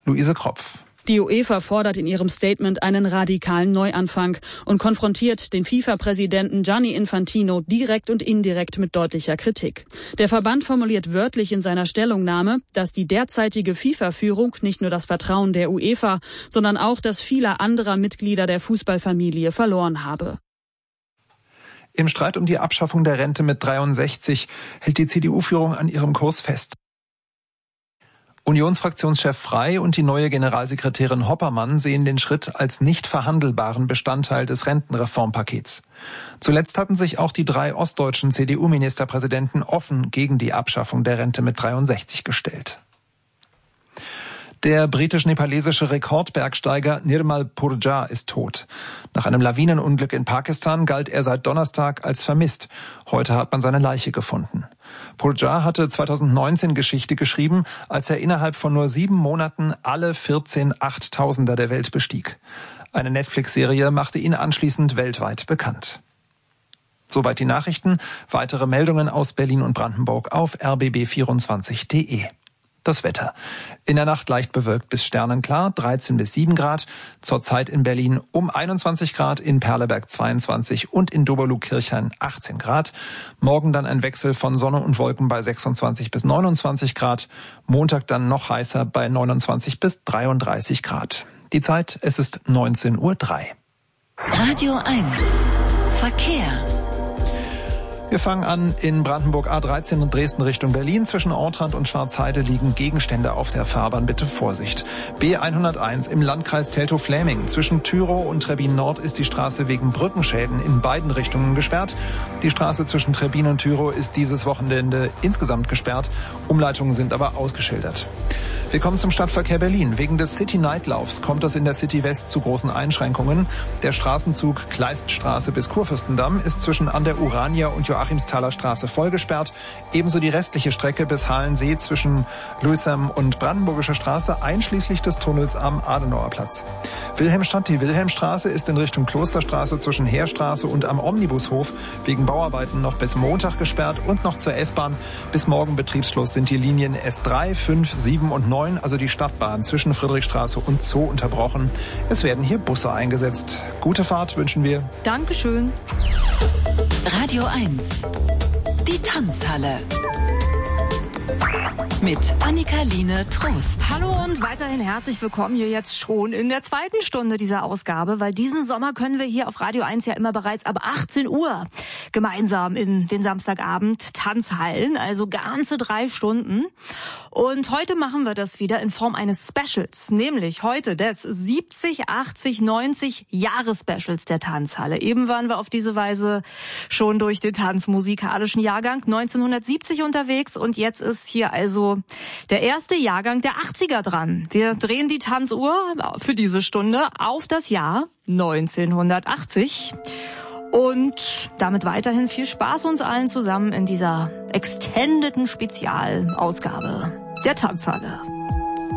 Luise Kropf. Die UEFA fordert in ihrem Statement einen radikalen Neuanfang und konfrontiert den FIFA-Präsidenten Gianni Infantino direkt und indirekt mit deutlicher Kritik. Der Verband formuliert wörtlich in seiner Stellungnahme, dass die derzeitige FIFA-Führung nicht nur das Vertrauen der UEFA, sondern auch das vieler anderer Mitglieder der Fußballfamilie verloren habe. Im Streit um die Abschaffung der Rente mit 63 hält die CDU-Führung an ihrem Kurs fest. Unionsfraktionschef Frey und die neue Generalsekretärin Hoppermann sehen den Schritt als nicht verhandelbaren Bestandteil des Rentenreformpakets. Zuletzt hatten sich auch die 3 ostdeutschen CDU-Ministerpräsidenten offen gegen die Abschaffung der Rente mit 63 gestellt. Der britisch-nepalesische Rekordbergsteiger Nirmal Purja ist tot. Nach einem Lawinenunglück in Pakistan galt er seit Donnerstag als vermisst. Heute hat man seine Leiche gefunden. Purja hatte 2019 Geschichte geschrieben, als er innerhalb von nur 7 Monaten alle 14 Achttausender der Welt bestieg. Eine Netflix-Serie machte ihn anschließend weltweit bekannt. Soweit die Nachrichten. Weitere Meldungen aus Berlin und Brandenburg auf rbb24.de. Das Wetter. In der Nacht leicht bewölkt bis sternenklar, 13 bis 7 Grad. Zurzeit in Berlin um 21 Grad, in Perleberg 22 und in Doberlug-Kirchhain 18 Grad. Morgen dann ein Wechsel von Sonne und Wolken bei 26 bis 29 Grad. Montag dann noch heißer bei 29 bis 33 Grad. Die Zeit, es ist 19:03 Uhr. Radio 1. Verkehr. Wir fangen an in Brandenburg A13 und Dresden Richtung Berlin. Zwischen Ortrand und Schwarzheide liegen Gegenstände auf der Fahrbahn. Bitte Vorsicht. B101 im Landkreis Teltow-Fläming. Zwischen Tyrow und Trebbin Nord ist die Straße wegen Brückenschäden in beiden Richtungen gesperrt. Die Straße zwischen Trebbin und Tyrow ist dieses Wochenende insgesamt gesperrt. Umleitungen sind aber ausgeschildert. Wir kommen zum Stadtverkehr Berlin. Wegen des City-Night-Laufs kommt es in der City West zu großen Einschränkungen. Der Straßenzug Kleiststraße bis Kurfürstendamm ist zwischen an der Urania und Joachimsthaler Straße vollgesperrt. Ebenso die restliche Strecke bis Halensee zwischen Lösam und Brandenburgischer Straße, einschließlich des Tunnels am Adenauer Platz. Wilhelmstadt, die Wilhelmstraße ist in Richtung Klosterstraße zwischen Heerstraße und am Omnibushof wegen Bauarbeiten noch bis Montag gesperrt und noch zur S-Bahn. Bis morgen Betriebsschluss sind die Linien S3, 5, 7 und 9, also die Stadtbahn zwischen Friedrichstraße und Zoo unterbrochen. Es werden hier Busse eingesetzt. Gute Fahrt wünschen wir. Dankeschön. Radio 1. Die Tanzhalle. Mit Annika-Line Trost. Hallo und weiterhin herzlich willkommen hier jetzt schon in der 2. Stunde dieser Ausgabe, weil diesen Sommer können wir hier auf Radio 1 ja immer bereits ab 18 Uhr gemeinsam in den Samstagabend Tanzhallen, also ganze 3 Stunden. Und heute machen wir das wieder in Form eines Specials, nämlich heute des 70, 80, 90 Jahres-Specials der Tanzhalle. Eben waren wir auf diese Weise schon durch den tanzmusikalischen Jahrgang 1970 unterwegs und jetzt ist hier also der erste Jahrgang der 80er dran. Wir drehen die Tanzuhr für diese Stunde auf das Jahr 1980. Und damit weiterhin viel Spaß uns allen zusammen in dieser extendeden Spezialausgabe der Tanzhalle.